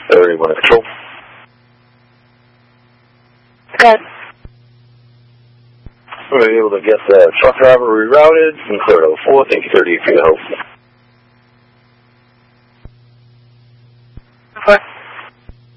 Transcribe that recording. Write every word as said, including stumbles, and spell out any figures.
Area one control. Good. We were able to get the truck driver rerouted and cleared over four. Thank you, thirty-eight for your help.